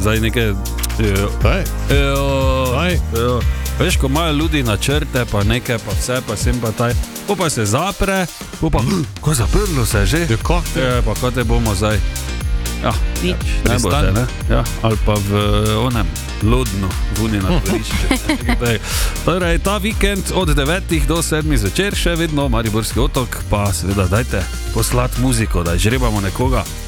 zdaj nekaj... Veš, ko imajo ljudi načrte, pa nekaj, pa vse, pa sem pa taj, pa se zapre, pa ko zaprlo se že? Pa ko te bomo zdaj? Ja, ne bote, ne? Ja, ali pa v onem Lodno, vuni na dvorišče. Torej, ta vikend od 9 do 7 zvečer še vedno Mariborski otok, pa seveda dajte poslati muziko, da žrebamo nekoga.